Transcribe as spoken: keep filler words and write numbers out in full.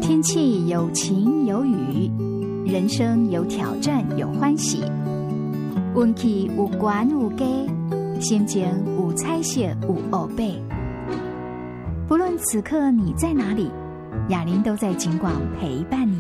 天气有晴有雨，人生有挑战有欢喜，运气有悬有低，心情有彩色有黑白。不论此刻你在哪里，雅玲都在景广陪伴你。